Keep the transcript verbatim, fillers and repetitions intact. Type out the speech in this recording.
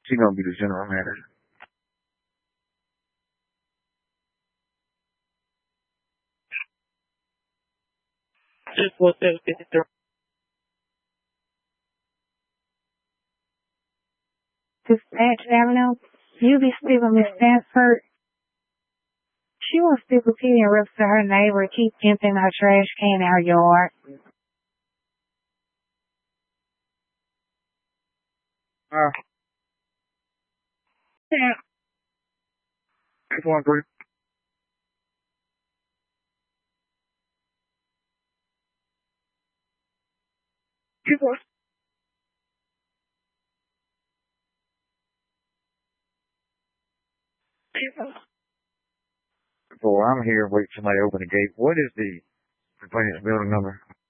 She gonna be the general manager. Just what those things. Dispatch Avenue, you be speaking Miss Stanford. She wants to repeating rips to her neighbor, keep emptying her trash can in her yard. Uh, yeah. six one three. six one. Before I'm here, wait for somebody to open the gate. What is the complainant's building number?